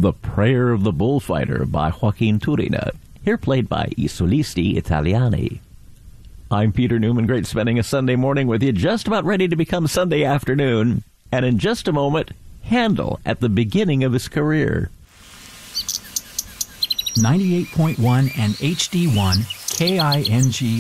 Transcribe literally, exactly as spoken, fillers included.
The Prayer of the Bullfighter by Joaquin Turina, here played by I Solisti Italiani. I'm Peter Newman. Great spending a Sunday morning with you, just about ready to become Sunday afternoon. And in just a moment, Handel at the beginning of his career. ninety-eight point one and H D one K I N G